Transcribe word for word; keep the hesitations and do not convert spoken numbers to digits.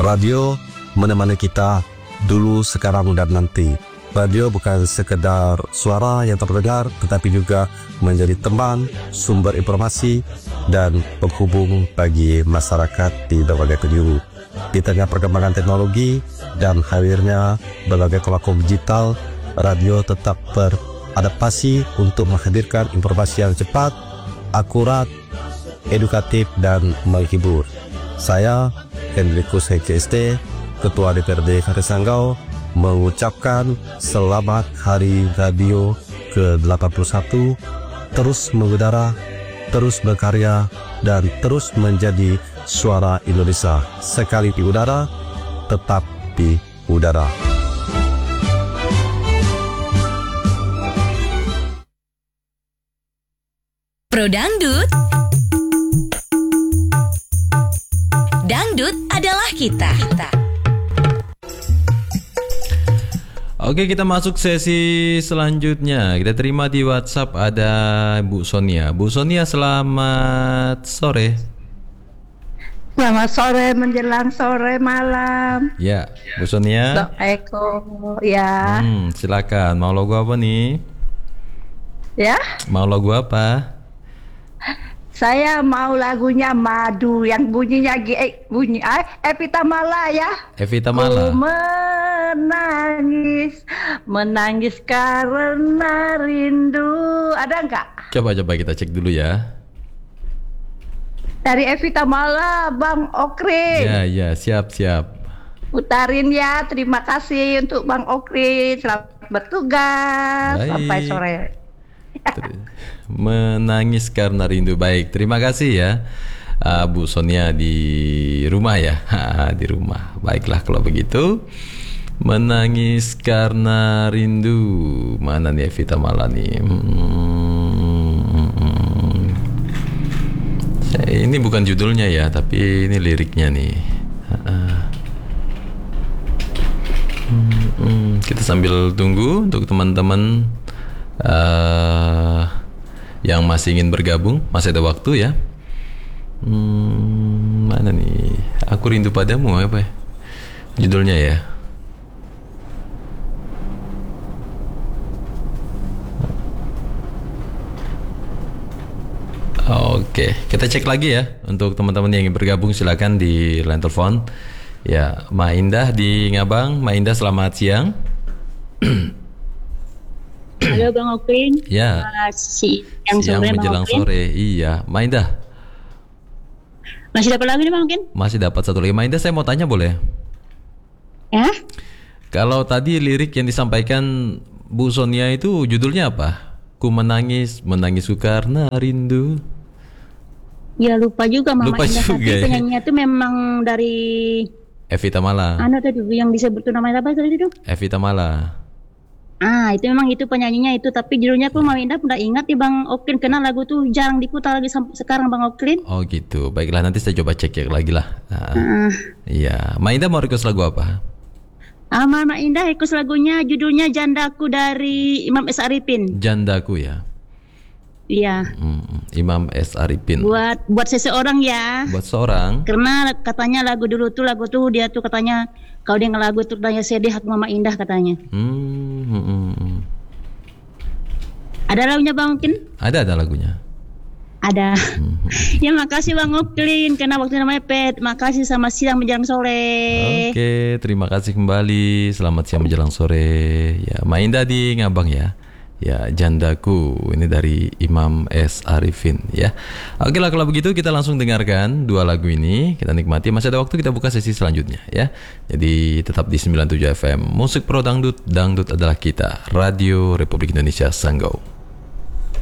Radio menemani kita dulu, sekarang, dan nanti. Radio bukan sekedar suara yang terdengar, tetapi juga menjadi teman, sumber informasi, dan penghubung bagi masyarakat di berbagai penjuru. Di tengah perkembangan teknologi dan hadirnya berbagai platform digital, radio tetap beradaptasi untuk menghadirkan informasi yang cepat, akurat, edukatif, dan menghibur. Saya, Hendrikus H S T, Ketua D P R D Kabupaten Sanggau, mengucapkan selamat Hari Radio ke delapan puluh satu, terus mengudara, terus berkarya, dan terus menjadi suara Indonesia. Sekali di udara, tetap di udara. Pro Dangdut. Dangdut adalah kita. kita. Oke, kita masuk sesi selanjutnya. Kita terima di WhatsApp ada Bu Sonia. Bu Sonia, selamat sore. Selamat sore menjelang sore malam. Ya, Bu Sonia. Assalamualaikum. Ya. Hmm, silakan. Mau logo apa nih? Ya. Mau logo apa? Saya mau lagunya Madu yang bunyinya G bunyi eh Evita Mala ya. Evita Mala. Ku menangis, menangis karena rindu. Ada enggak? Coba-coba kita cek dulu ya. Dari Evita Mala, Bang Okri. Ya, ya, siap, siap. Putarin ya. Terima kasih untuk Bang Okri. Selamat bertugas. Baik. Sampai sore. Menangis karena rindu. Baik, terima kasih ya uh, Bu Sonia di rumah ya. Di rumah. Baiklah kalau begitu. Menangis karena rindu. Mana nih Evita Mala nih? Hmm. Ini bukan judulnya ya, tapi ini liriknya nih. Hmm, kita sambil tunggu untuk teman-teman Uh, yang masih ingin bergabung, masih ada waktu ya. Hmm, mana nih? Aku rindu padamu apa ya? Judulnya ya. Oke, kita cek lagi ya. Untuk teman-teman yang ingin bergabung silakan di line telepon. Ya, Ma Indah di Ngabang. Ma Indah, selamat siang. Halo Bang Oklin. Ya. Si yang siang sore menjelang Bang sore. Iya, Maindah. Masih dapat lagi nih Bang Oklin? Masih dapat satu lagi. Maindah, saya mau tanya boleh? Ya? Kalau tadi lirik yang disampaikan Bu Sonia itu judulnya apa? Ku menangis, menangisku karena rindu. Ya lupa juga Mama lupa Indah. juga, Tapi ya. penyanyinya itu memang dari Evita Mala. Anu tadi yang disebut tuh namanya apa tadi itu? Evita Mala. Ah, itu memang itu penyanyinya itu, tapi judulnya pun Mama Indah udah ingat ya Bang Oklin, karena lagu tuh jarang diputar lagi sampai sekarang Bang Oklin. Oh gitu. Baiklah, nanti saya coba cek ya lagi lah. Nah, Ah. Iya, Ma Indah mau request lagu apa? Ah, Mama Indah request lagunya judulnya Jandaku dari Imam S. Arifin. Jandaku ya. Iya. Hmm, Imam S. Arifin. Buat buat seseorang ya. Buat seorang. Karena katanya lagu dulu tuh lagu tuh dia tuh katanya kalau dia ngelagu tuh tanya sedih hak Mama Indah katanya. Hmm, hmm, hmm. Ada lagunya Bang Oklin? Ada ada lagunya. Ada. Hmm. Ya makasih Bang Oklin karena waktu namanya pet. Makasih sama siang menjelang sore. Oke, terima kasih kembali. Selamat siang menjelang sore. Ya, Ma Indah di Ngabang ya. Ya, Jandaku ini dari Imam S. Arifin ya. Oke lah kalau begitu kita langsung dengarkan dua lagu ini, kita nikmati. Masih ada waktu kita buka sesi selanjutnya ya. Jadi tetap di sembilan puluh tujuh F M Musik Pro Dangdut, Dangdut adalah kita. Radio Republik Indonesia Sanggau.